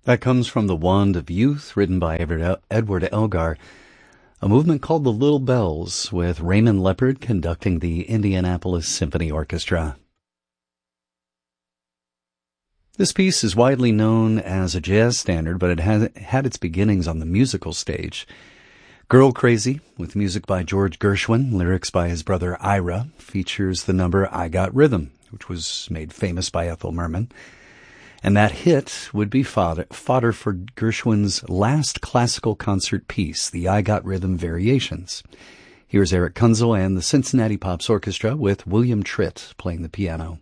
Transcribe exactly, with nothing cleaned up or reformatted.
That comes from The Wand of Youth, written by Edward Elgar, a movement called the Little Bells, with Raymond Leppard conducting the Indianapolis Symphony Orchestra. This piece is widely known as a jazz standard, but it has had its beginnings on the musical stage. Girl Crazy, with music by George Gershwin, lyrics by his brother Ira, features the number I Got Rhythm, which was made famous by Ethel Merman. And that hit would be fodder, fodder for Gershwin's last classical concert piece, the I Got Rhythm Variations. Here's Eric Kunzel and the Cincinnati Pops Orchestra with William Tritt playing the piano.